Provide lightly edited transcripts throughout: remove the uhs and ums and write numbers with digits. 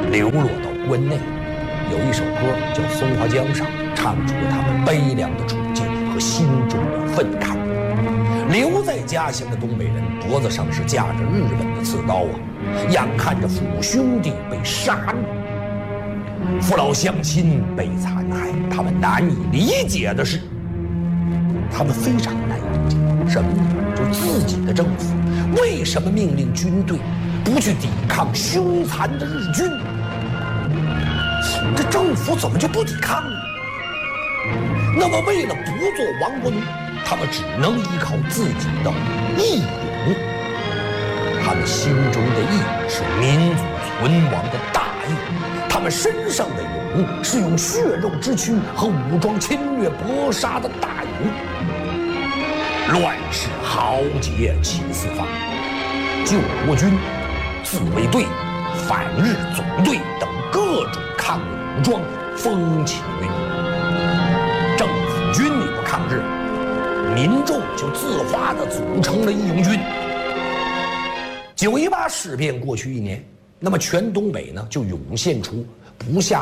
流落到关内。有一首歌叫《松花江上》，唱出了他们悲凉的处境和心中的愤慨。留在家乡的东北人脖子上是架着日本的刺刀啊，眼看着父母兄弟被杀戮，父老乡亲被残害，他们难以理解的是，他们非常难以理解什么呢？就是自己的政府为什么命令军队不去抵抗凶残的日军？这政府怎么就不抵抗呢？那么为了不做亡国奴，他们只能依靠自己的义勇。他们心中的义是民族存亡的大义，他们身上的勇是用血肉之躯和武装侵略搏杀的大勇。乱世豪杰起四方，救国军、自卫队、反日总队等各种抗日武装风起云涌。政府军你不抗日，民众就自发地组成了义勇军。9·18事变过去1年，那么全东北呢就涌现出不下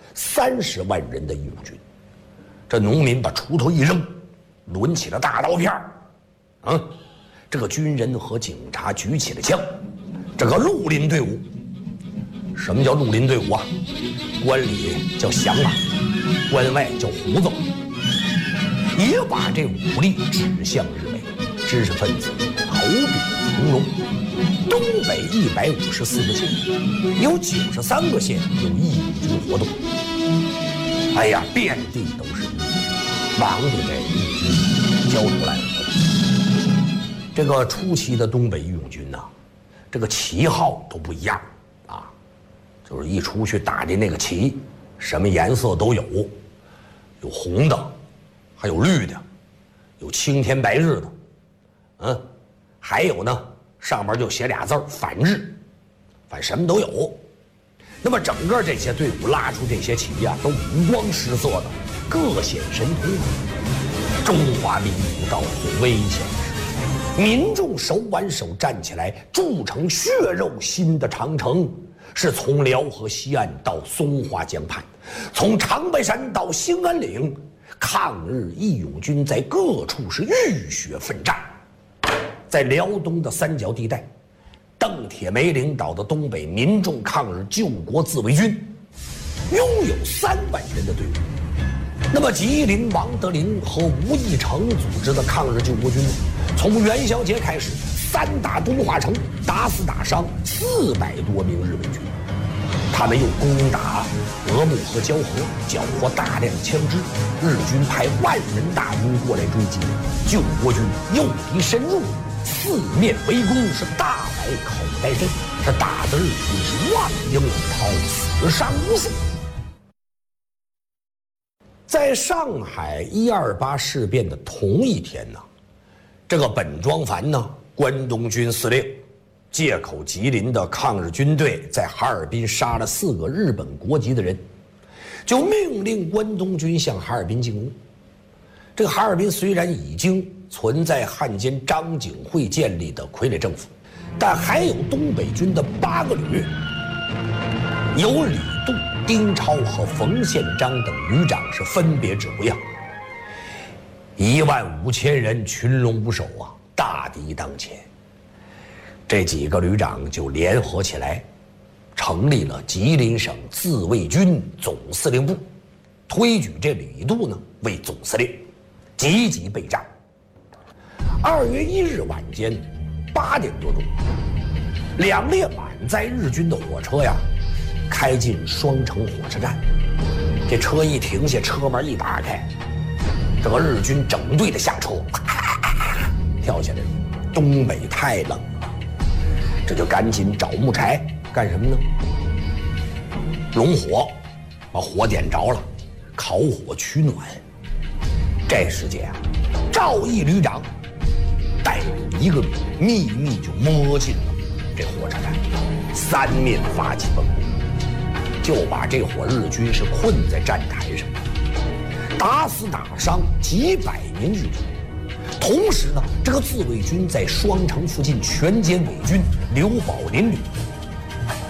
30万人的义勇军。这农民把锄头一扔，抡起了大刀片这个军人和警察举起了枪，这个绿林队伍。什么叫绿林队伍啊？关里叫响马，关外叫胡子，也把这武力指向日伪。知识分子口笔从容。东北154个县，有93个县有义勇军活动。哎呀，遍地都是忙着这义军交出来了。这个初期的东北义勇军呢，这个旗号都不一样啊，就是一出去打的那个旗，什么颜色都有，有红的，还有绿的，有青天白日的，还有呢，上面就写俩字反日，反正什么都有。那么整个这些队伍拉出这些旗呀，都五光十色的，各显神通。中华民族到最危险时，民众手挽手站起来，筑成血肉心的长城，是从辽河西岸到松花江畔，从长白山到兴安岭，抗日义勇军在各处是浴血奋战。在辽东的三角地带，邓铁梅领导的东北民众抗日救国自卫军拥有3万人的队伍。那么吉林王德林和吴义成组织的抗日救国军，从元宵节开始3打东华城，打死打伤400多名日伪军。他们又攻打俄木和蛟河，缴获大量枪支，日军派万人大军过来追击，救国军诱敌深入，四面围攻，是大摆口袋阵，这打的日军是万应逃，死伤无数。在上海128事变的同一天呢，这个本庄繁呢，关东军司令，借口吉林的抗日军队在哈尔滨杀了4个日本国籍的人，就命令关东军向哈尔滨进攻。这个哈尔滨虽然已经存在汉奸张景惠建立的傀儡政府，但还有东北军的8个旅，由李杜、丁超和冯宪章等旅长是分别指挥15000人群龙无首啊，大敌当前。这几个旅长就联合起来，成立了吉林省自卫军总司令部，推举这李杜呢为总司令，积极备战。2月1日晚间8点多钟，2列满载日军的火车呀，开进双城火车站。这车一停下，车门一打开，这个日军整队的下车，跳下来了。东北太冷了，这就赶紧找木柴干什么呢？拢火，把火点着了，烤火取暖。这时间啊，赵毅旅长带领1个旅秘密就摸进了这火车站，3面发起崩攻，就把这伙日军是困在站台上，打死打伤几百名日军。同时呢，这个自卫军在双城附近全歼伪军刘宝林旅，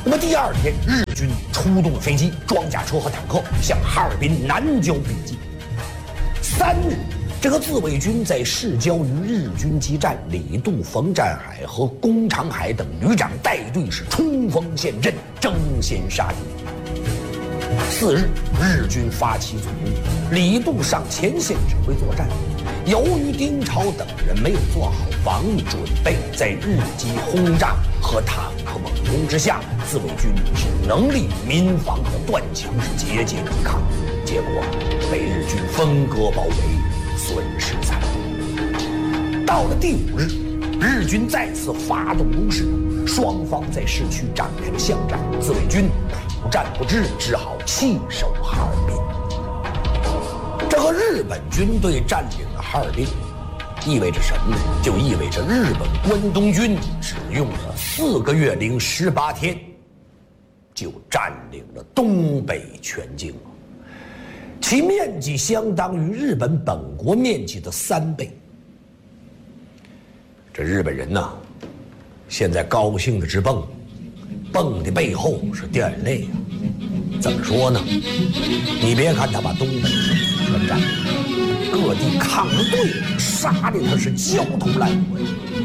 那么第二天，日军出动飞机、装甲车和坦克向哈尔滨南郊逼近。3日，这个自卫军在市郊与日军激战，李杜、冯占海和龚长海等旅长带队是冲锋陷阵，争先杀敌。4日，日军发起总攻，李杜上前线指挥作战。由于丁超等人没有做好防御准备，在日机轰炸和坦克猛攻之下，自卫军只能立民防和断墙是节节抵抗，结果被日军分割包围，损失惨重。到了第5日，日军再次发动攻势，双方在市区展开了巷战，自卫军苦战不支，只好弃守哈尔滨。这个日本军队占领了哈尔滨，意味着什么呢？就意味着日本关东军只用了4个月零18天，就占领了东北全境，其面积相当于日本本国面积的3倍。这日本人呐，现在高兴的直蹦，蹦的背后是掉眼泪啊！怎么说呢？你别看他把东北全占了，各地抗日队伍杀的他是焦头烂额。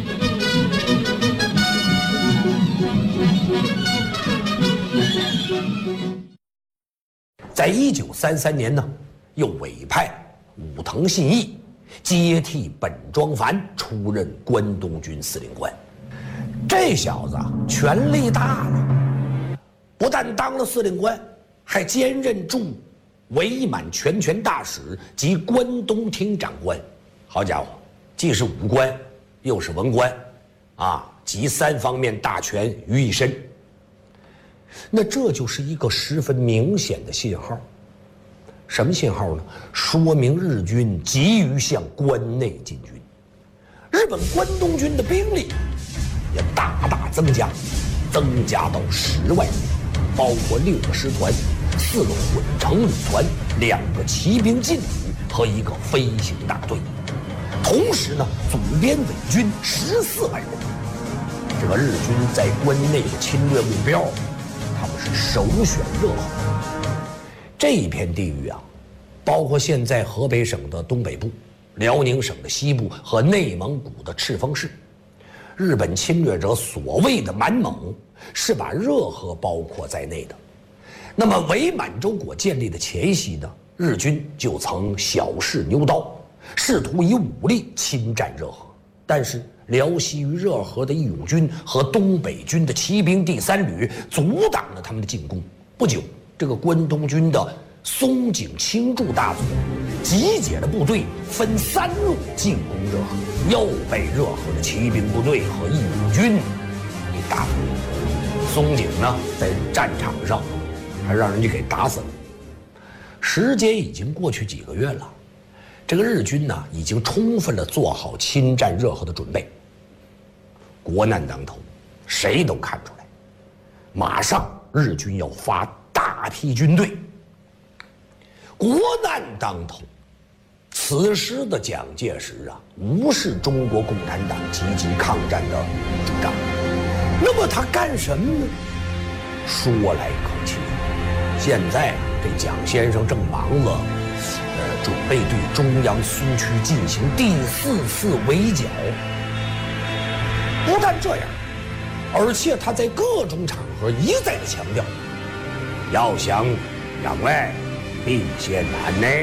在1933年呢，又委派武藤信义接替本庄繁出任关东军司令官。这小子权力大了，不但当了司令官，还兼任驻伪满全权大使及关东厅长官。好家伙，既是武官，又是文官，集3方面大权于一身。那这就是一个十分明显的信号。什么信号呢？说明日军急于向关内进军。日本关东军的兵力也大大增加到10万人，包括6个师团、4个混成旅团、2个骑兵劲旅和1个飞行大队。同时呢，组编伪军14万人。这个日军在关内的侵略目标，他们是首选热河。这一片地域包括现在河北省的东北部、辽宁省的西部和内蒙古的赤峰市。日本侵略者所谓的满蒙，是把热河包括在内的。那么伪满洲国建立的前夕呢，日军就曾小试牛刀，试图以武力侵占热河。但是辽西于热河的义勇军和东北军的骑兵第3旅阻挡了他们的进攻。不久，这个关东军的松井清助大佐集结了部队，分3路进攻热河，又被热河的骑兵部队和义勇军给打败。松井呢，在战场上还让人家给打死了。时间已经过去几个月了，这个日军呢，已经充分了做好侵占热河的准备。国难当头，谁都看出来，马上日军要发大批军队。国难当头，此时的蒋介石无视中国共产党积极抗战的主张，那么他干什么呢？说来可气，现在这蒋先生正忙着准备对中央苏区进行第4次围剿。不但这样，而且他在各种场合一再的强调，要想攘外，必先安内。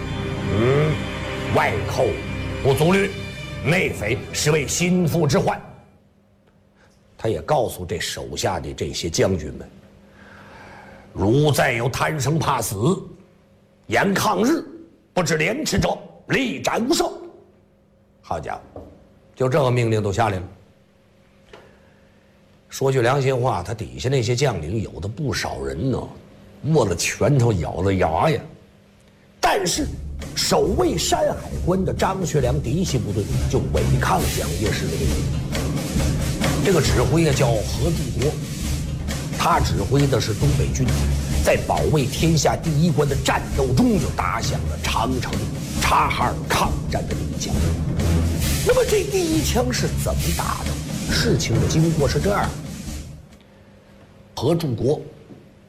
外寇不足虑，内匪是为心腹之患。他也告诉这手下的这些将军们，如再有贪生怕死、言抗日、不知廉耻者，力斩无赦。好家伙，就这个命令都下来了。说句良心话，他底下那些将领有的不少人呢，握了拳头咬了牙呀。但是守卫山海关的张学良嫡系部队就违抗蒋介石的命令。这个指挥叫何柱国，他指挥的是东北军，在保卫天下第1关的战斗中就打响了长城、察哈尔抗战的第1枪。那么这第1枪是怎么打的？事情的经过是这样： 和柱国